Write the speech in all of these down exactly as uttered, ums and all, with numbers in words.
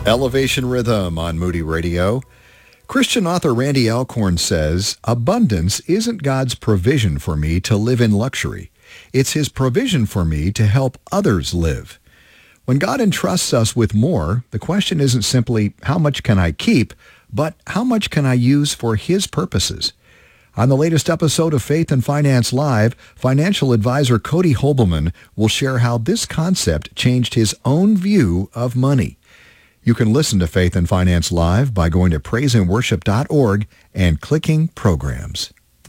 Elevation Rhythm on Moody Radio. Christian author Randy Alcorn says, abundance isn't God's provision for me to live in luxury. It's his provision for me to help others live. When God entrusts us with more, the question isn't simply, how much can I keep, but how much can I use for his purposes? On the latest episode of Faith and Finance Live, financial advisor Cody Hobelman will share how this concept changed his own view of money. You can listen to Faith and Finance Live by going to praise and worship dot org and clicking Programs.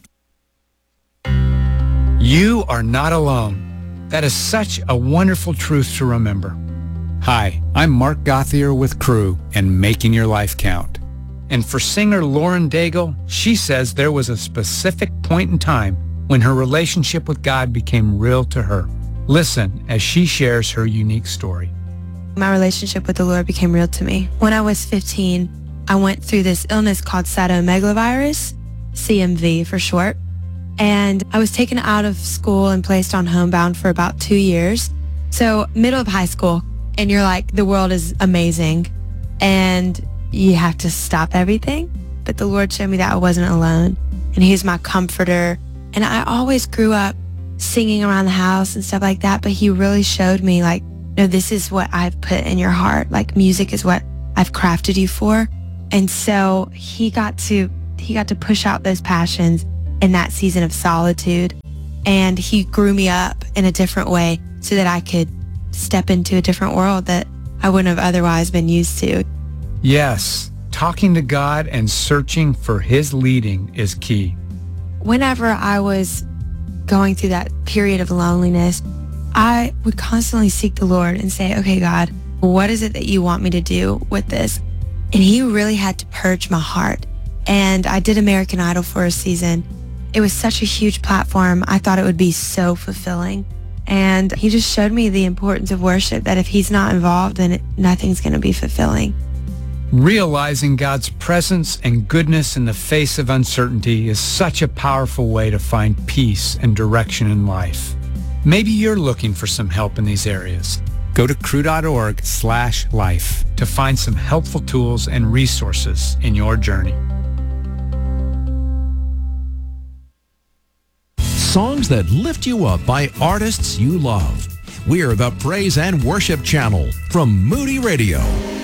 You are not alone. That is such a wonderful truth to remember. Hi, I'm Mark Gothier with Crew and Making Your Life Count. And for singer Lauren Daigle, she says there was a specific point in time when her relationship with God became real to her. Listen as she shares her unique story. My relationship with the Lord became real to me. When I was fifteen, I went through this illness called cytomegalovirus, C M V for short. And I was taken out of school and placed on homebound for about two years. So middle of high school, and you're like, the world is amazing, and you have to stop everything. But the Lord showed me that I wasn't alone, and he's my comforter. And I always grew up singing around the house and stuff like that, but he really showed me, like, no, this is what I've put in your heart. Like, music is what I've crafted you for. And so he got to he got to push out those passions in that season of solitude. And he grew me up in a different way so that I could step into a different world that I wouldn't have otherwise been used to. Yes, talking to God and searching for his leading is key. Whenever I was going through that period of loneliness, I would constantly seek the Lord and say, okay, God, what is it that you want me to do with this? And he really had to purge my heart. And I did American Idol for a season. It was such a huge platform. I thought it would be so fulfilling. And he just showed me the importance of worship, that if he's not involved, then it, nothing's going to be fulfilling. Realizing God's presence and goodness in the face of uncertainty is such a powerful way to find peace and direction in life. Maybe you're looking for some help in these areas. Go to crew dot org slash life to find some helpful tools and resources in your journey. Songs that lift you up by artists you love. We're the Praise and Worship Channel from Moody Radio.